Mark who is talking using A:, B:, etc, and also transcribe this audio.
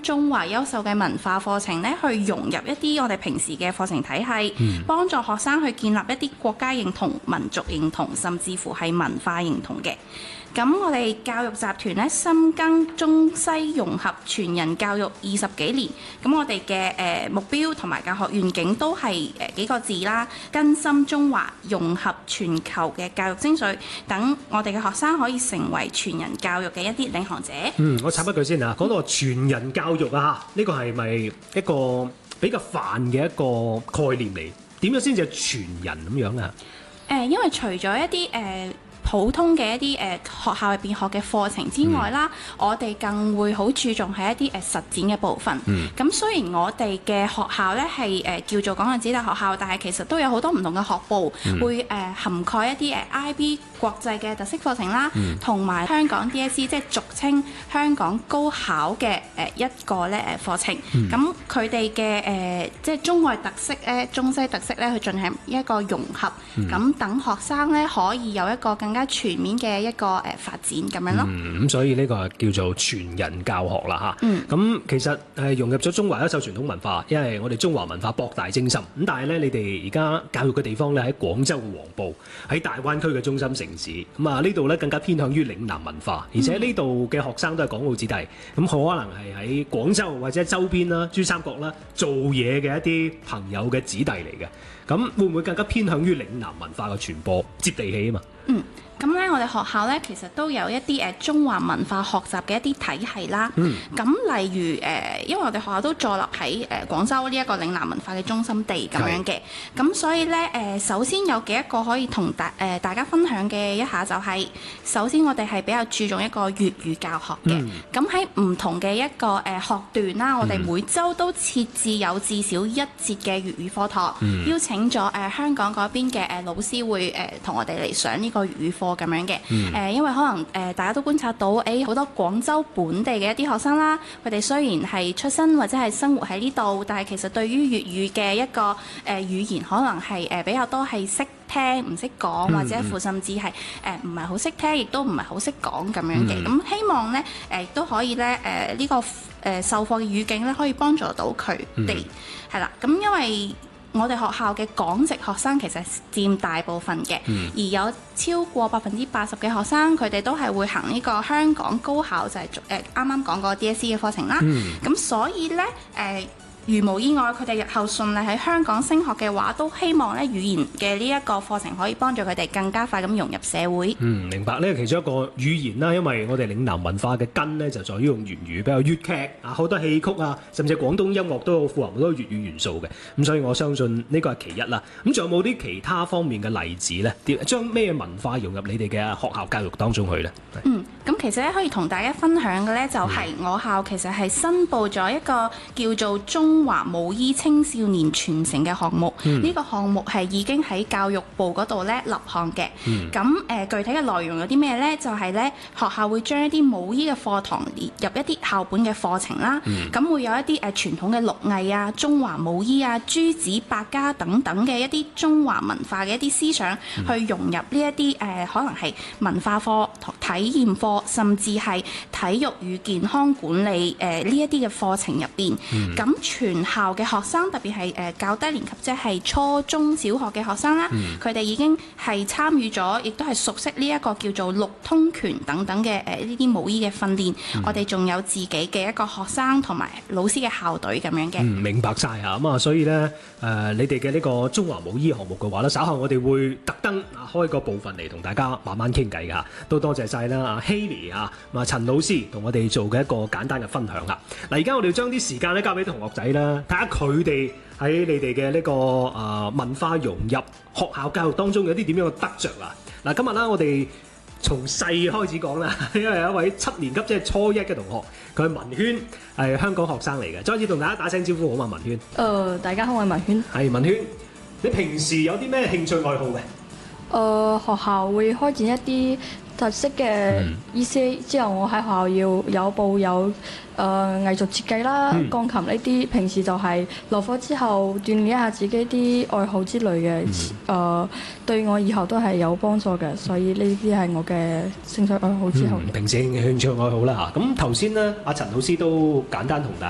A: 中華優秀嘅文化課程咧，去融入一啲我哋平時嘅課程體系，幫助學生去建立一啲國家認同、民族認同，甚至乎係文化認同嘅。咁我哋教育集團咧，深耕中西融合全人教育20幾年，咁我哋嘅目標同埋教學願景都係幾個字啦，根深中華，融合全球嘅教育精髓，等我哋嘅學生可以成為全人教育嘅一啲領航者。
B: 我插一句先啊，講到全人教育啊，呢個係咪一個比較泛嘅一個概念嚟？點樣先至係全人咁樣啊？
A: 因為除咗一啲普通嘅一啲學校入邊學嘅課程之外啦，我哋更會好注重係一啲實踐嘅部分。咁雖然我哋嘅學校咧係叫做港人子弟學校，但係其實都有好多唔同嘅學部，會涵蓋一啲IB 國際嘅特色課程啦，同埋香港 DSE 即係俗稱香港高考嘅一個咧課程。咁佢哋嘅即係中外特色咧、中西特色咧，去進行一個融合，咁等學生咧可以有一個更加全面嘅一個發展咁樣咯。
B: 咁所以呢個叫做全人教學啦嚇。咁其實融入咗中華優秀傳統文化，因為我哋中華文化博大精深。咁但係咧，你哋而家教育嘅地方咧喺廣州嘅黃埔，喺大灣區嘅中心城市。咁啊呢度咧更加偏向於嶺南文化，而且呢度嘅學生都係港澳子弟，咁可能係喺廣州或者周邊啦、珠三角啦做嘢嘅一啲朋友嘅子弟嚟嘅。咁會唔會更加偏向於嶺南文化嘅傳播，接地氣啊嘛？
A: 咁咧，我哋學校咧其實都有一啲中華文化學習嘅一啲體系啦。咁例如因為我哋學校都坐落喺廣州呢一個嶺南文化嘅中心地咁樣嘅，咁所以咧首先有幾一個可以同大家分享嘅一下就係，首先我哋係比較注重一個粵語教學嘅。咁喺唔同嘅一個學段啦，我哋每週都設置有至少一節嘅粵語課堂，邀請咗香港嗰邊嘅老師會同我哋嚟上呢個粵語課咁樣嘅。因為可能大家都觀察到好多廣州本地嘅一啲學生啦，佢哋雖然係出生或者係生活喺呢度，但係其實對於粵語嘅一個語言可能係比較多係識聽唔識講，或者乎甚至係唔係好識聽，亦都唔係好識講咁樣嘅。咁希望咧亦都可以咧呢個授課嘅語境咧可以幫助到佢哋係啦。咁因為我哋學校嘅港籍學生其實佔大部分嘅，而有超過80%嘅學生，佢哋都係會行呢個香港高考，就係啱啱講過 DSE 嘅課程啦。咁所以呢，如無意外，佢哋日後順利喺香港升學嘅話，都希望咧語言嘅呢一個課程可以幫助佢哋更加快咁融入社會。
B: 明白。呢個其中一個語言啦，因為我哋嶺南文化嘅根呢，就在於用粵語，比較粵劇啊，好多戲曲啊，甚至廣東音樂都有富含好多粵語元素嘅。咁所以我相信呢個係其一啦。咁仲有冇啲其他方面嘅例子呢？將咩文化融入你哋嘅學校教育當中去呢？
A: 咁其實咧可以同大家分享嘅咧，就係我校其實係申報咗一個叫做中華舞衣青少年傳承嘅項目。呢個項目係已經喺教育部嗰度咧立項嘅。咁具體嘅內容有啲咩咧？就係咧學校會將一啲舞衣嘅課堂列入一啲校本嘅課程啦。咁會有一啲傳統嘅六藝啊、中華舞衣啊、諸子百家等等嘅一啲中華文化嘅一啲思想，去融入呢一啲可能係文化課、體驗課，甚至係體育與健康管理呢一啲嘅課程入邊。咁全校嘅學生，特別係較低年級，即係初中小學嘅學生啦，佢哋已經係參與咗，亦都係熟悉呢一個叫做六通拳等等嘅呢啲舞衣嘅訓練。我哋仲有自己嘅一個學生同埋老師嘅校隊咁樣嘅。
B: 明白晒啊！咁啊，所以咧你哋嘅呢個中華舞衣項目嘅話咧，稍後我哋會特登開個部分嚟同大家慢慢傾偈㗎。都多謝晒啦，阿 Hailey 啊，陳老師同我哋做嘅一個簡單嘅分享啦。嗱，而家我哋要將啲時間咧交俾同學仔啦，睇下佢哋喺你哋嘅呢個文化融入學校教育當中有啲點樣嘅得着啊！嗱，今日啦，我哋從細開始講啦，因為有一位7年級即係初一嘅同學，佢係文軒，係香港學生嚟嘅。再次同大家打聲招呼好嘛，文軒。
C: 大家好，我係文軒。
B: 係文軒，你平時有啲咩興趣愛好嘅？
C: 學校會開展一啲特色嘅 ECA，之後我喺學校要有報有藝術設計啦、鋼琴呢啲，平時就係落課之後鍛鍊一下自己啲愛好之類嘅，對我以後都係有幫助嘅，所以呢啲係我嘅興趣愛好之後。
B: 平時興趣愛好啦嚇。咁頭先咧，阿陳老師都簡單同大